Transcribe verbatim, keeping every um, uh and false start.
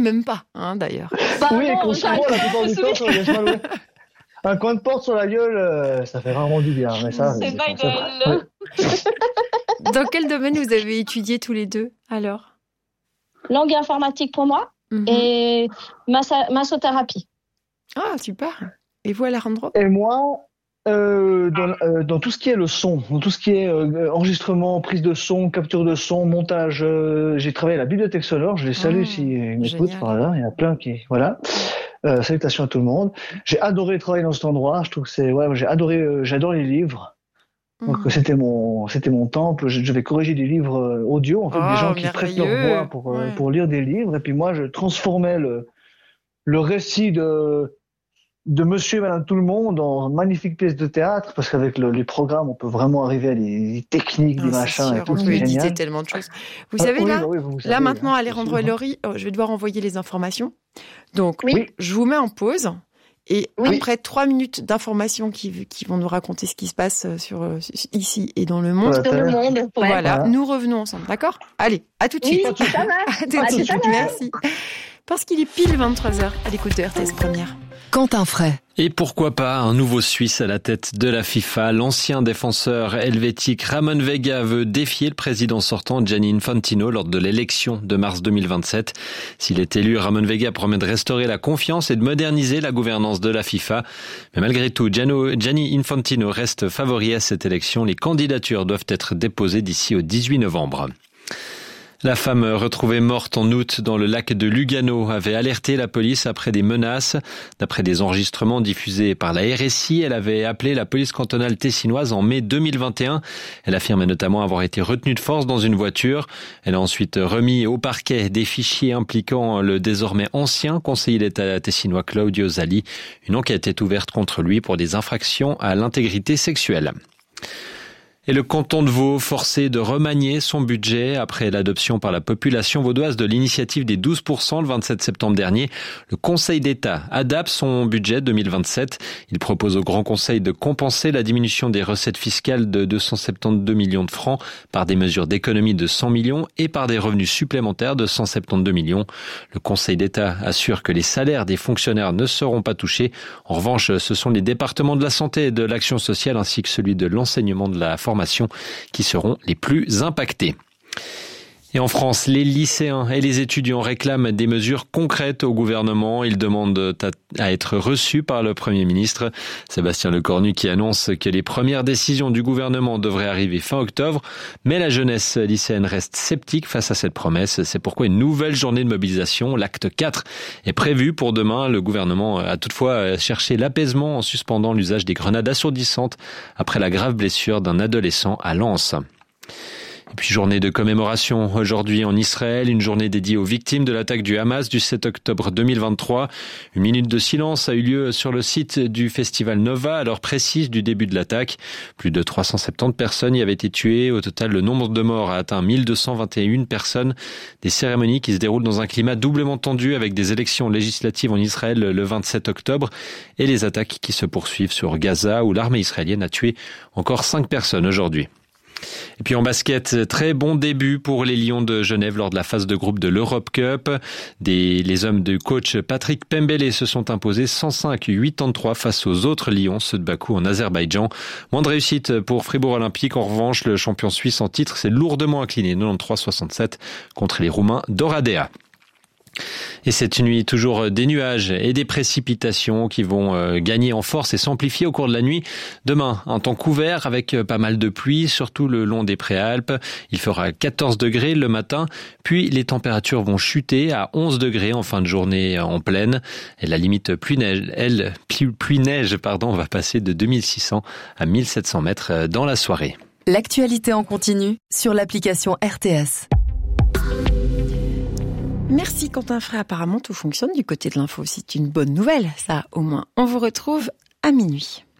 même pas, hein, d'ailleurs. Bah oui, non, contrairement, la plupart du temps, ça laisse mal, ouais. Un coin de porte sur la gueule, euh, ça fait rarement du bien. Mais ça, c'est c'est pas ça, idéal. ouais. Dans quel domaine vous avez étudié tous les deux, alors? Langue informatique pour moi Mhm. et massa- massothérapie. Ah, super. Et vous, Alejandro? Et moi, euh, dans, euh, dans tout ce qui est le son, dans tout ce qui est euh, enregistrement, prise de son, capture de son, montage, euh, j'ai travaillé à la Bibliothèque Sonore. Je les salue Oh, s'ils m'écoutent génial. par là. Il y en a plein qui, voilà. Euh, salutations à tout le monde. J'ai adoré travailler dans cet endroit. Je trouve que c'est, ouais, j'ai adoré, euh, j'adore les livres. Donc Mhm. c'était mon, c'était mon temple. Je, je vais corriger des livres euh, audio, en fait, Oh, des gens qui prêtent leur merveilleux. voix pour euh, Ouais. pour lire des livres. Et puis moi, je transformais le le récit de de Monsieur et Madame Tout le Monde en magnifique pièce de théâtre, parce qu'avec le, les programmes, on peut vraiment arriver à des, des techniques, Ah, des c'est machins sûr, et tout. on C'est peut éditer génial. tellement de choses. Vous Ah, savez, oui, là, bah oui, vous là savez, maintenant, hein, Alejandro et Laurie, oh, je vais devoir envoyer les informations. Donc, Oui. je vous mets en pause. Et Oui. après trois minutes d'informations qui, qui vont nous raconter ce qui se passe sur, ici et dans le monde, Voilà. Dans le monde. Ouais. voilà, Voilà. nous revenons ensemble, d'accord? Allez, à tout de Oui, suite. ça va. À tout de À suite, tout à l'heure. merci. Parce qu'il est pile vingt-trois heures à l'écoute de R T S Première. Quentin Fray. Et pourquoi pas un nouveau Suisse à la tête de la FIFA. L'ancien défenseur helvétique Ramon Vega veut défier le président sortant Gianni Infantino lors de l'élection de mars deux mille vingt-sept. S'il est élu, Ramon Vega promet de restaurer la confiance et de moderniser la gouvernance de la FIFA. Mais malgré tout, Gianni Infantino reste favori à cette élection. Les candidatures doivent être déposées d'ici au dix-huit novembre. La femme retrouvée morte en août dans le lac de Lugano avait alerté la police après des menaces. D'après des enregistrements diffusés par la R S I, elle avait appelé la police cantonale tessinoise en mai deux mille vingt et un. Elle affirmait notamment avoir été retenue de force dans une voiture. Elle a ensuite remis au parquet des fichiers impliquant le désormais ancien conseiller d'État tessinois Claudio Zali. Une enquête est ouverte contre lui pour des infractions à l'intégrité sexuelle. Et le canton de Vaud forcé de remanier son budget après l'adoption par la population vaudoise de l'initiative des douze pour cent le vingt-sept septembre dernier. Le Conseil d'État adapte son budget deux mille vingt-sept. Il propose au Grand Conseil de compenser la diminution des recettes fiscales de deux cent soixante-douze millions de francs par des mesures d'économie de cent millions et par des revenus supplémentaires de cent soixante-douze millions. Le Conseil d'État assure que les salaires des fonctionnaires ne seront pas touchés. En revanche, ce sont les départements de la santé et de l'action sociale ainsi que celui de l'enseignement de la formation qui seront les plus impactés. Et en France, les lycéens et les étudiants réclament des mesures concrètes au gouvernement. Ils demandent à être reçus par le Premier ministre. Sébastien Lecornu qui annonce que les premières décisions du gouvernement devraient arriver fin octobre. Mais la jeunesse lycéenne reste sceptique face à cette promesse. C'est pourquoi une nouvelle journée de mobilisation, l'acte quatre, est prévue pour demain. Le gouvernement a toutefois cherché l'apaisement en suspendant l'usage des grenades assourdissantes après la grave blessure d'un adolescent à Lens. Et puis journée de commémoration aujourd'hui en Israël, une journée dédiée aux victimes de l'attaque du Hamas du sept octobre deux mille vingt-trois. Une minute de silence a eu lieu sur le site du festival Nova à l'heure précise du début de l'attaque. Plus de trois cent soixante-dix personnes y avaient été tuées. Au total, le nombre de morts a atteint mille deux cent vingt et une personnes. Des cérémonies qui se déroulent dans un climat doublement tendu avec des élections législatives en Israël le vingt-sept octobre et les attaques qui se poursuivent sur Gaza où l'armée israélienne a tué encore cinq personnes aujourd'hui. Et puis en basket, très bon début pour les Lions de Genève lors de la phase de groupe de l'Europe Cup. Des, les hommes du coach Patrick Pembele se sont imposés cent cinq à quatre-vingt-trois face aux autres Lions, ceux de Bakou en Azerbaïdjan. Moins de réussite pour Fribourg Olympique. En revanche, le champion suisse en titre s'est lourdement incliné quatre-vingt-treize à soixante-sept contre les Roumains d'Oradea. Et cette nuit, toujours des nuages et des précipitations qui vont gagner en force et s'amplifier au cours de la nuit. Demain, un temps couvert avec pas mal de pluie, surtout le long des Préalpes. Il fera quatorze degrés le matin, puis les températures vont chuter à onze degrés en fin de journée en plaine. Et la limite pluie-neige, elle, pluie-neige, pardon, va passer de deux mille six cents à mille sept cents mètres dans la soirée. L'actualité en continu sur l'application R T S. Merci Quentin Fray. Apparemment, tout fonctionne du côté de l'info. C'est une bonne nouvelle, ça, au moins. On vous retrouve à minuit.